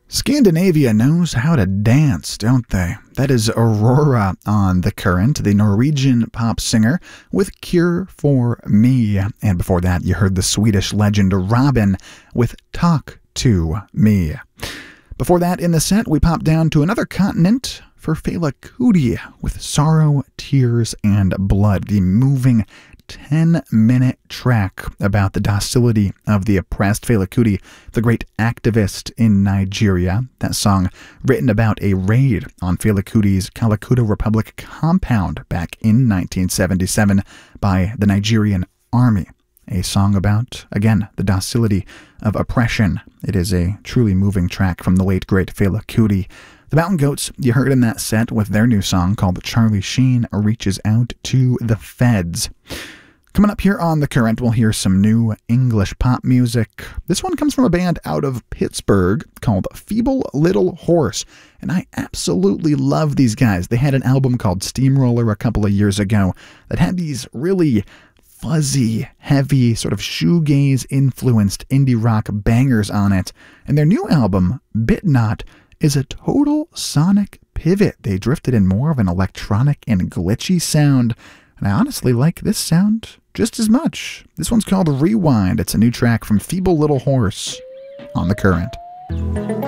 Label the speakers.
Speaker 1: Scandinavia knows how to dance, don't they? That is Aurora on The Current, the Norwegian pop singer, with Cure for Me. And before that, you heard the Swedish legend Robin with Talk to Me. Before that, in the set, we popped down to another continent for Fela Kuti with Sorrow, Tears, and Blood, the moving 10-minute track about the docility of the oppressed. Fela Kuti, the great activist in Nigeria. That song written about a raid on Fela Kuti's Calacuta Republic compound back in 1977 by the Nigerian army. A song about, again, the docility of oppression. It is a truly moving track from the late, great Fela Kuti. The Mountain Goats, you heard in that set with their new song called Charlie Sheen Reaches Out to the Feds. Coming up here on The Current, we'll hear some new English pop music. This one comes from a band out of Pittsburgh called Feeble Little Horse, and I absolutely love these guys. They had an album called Steamroller a couple of years ago that had these really fuzzy, heavy, sort of shoegaze-influenced indie rock bangers on it, and their new album, Bit Not, is a total sonic pivot. They drifted in more of an electronic and glitchy sound, and I honestly like this sound just as much. This one's called Rewind. It's a new track from Feeble Little Horse on The Current.